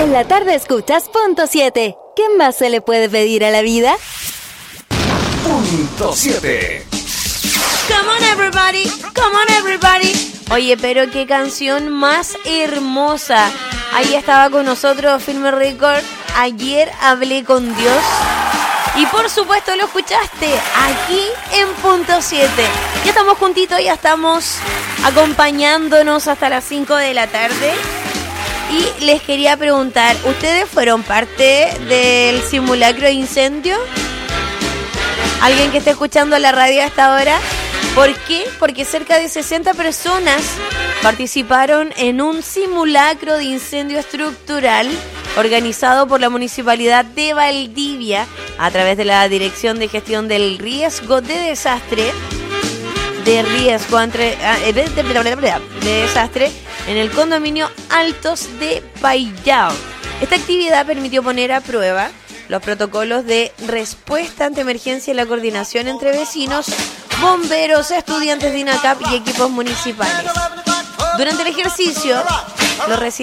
En la tarde escuchas Punto 7. ¿Qué más se le puede pedir a la vida? Punto 7. Come on everybody, come on everybody. Oye, pero qué canción más hermosa. Ahí estaba con nosotros Firme Record. Ayer hablé con Dios. Y por supuesto lo escuchaste aquí en Punto 7. Ya estamos juntitos, ya estamos acompañándonos hasta las 5 de la tarde. Y les quería preguntar, ¿ustedes fueron parte del simulacro de incendio? ¿Alguien que esté escuchando la radio a esta hora? ¿Por qué? Porque cerca de 60 personas participaron en un simulacro de incendio estructural organizado por la Municipalidad de Valdivia a través de la Dirección de Gestión del Riesgo de Desastre en el condominio Altos de Payao. Esta actividad permitió poner a prueba los protocolos de respuesta ante emergencia y la coordinación entre vecinos, bomberos, estudiantes de INACAP y equipos municipales. Durante el ejercicio, los residentes